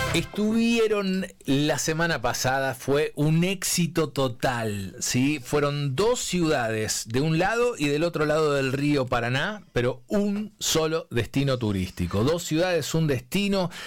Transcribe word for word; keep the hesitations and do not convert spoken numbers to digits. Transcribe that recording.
Estuvieron la semana pasada, fue un éxito total, ¿sí? Fueron dos ciudades de un lado y del otro lado del río Paraná, pero un solo destino turístico. Dos ciudades, un destino.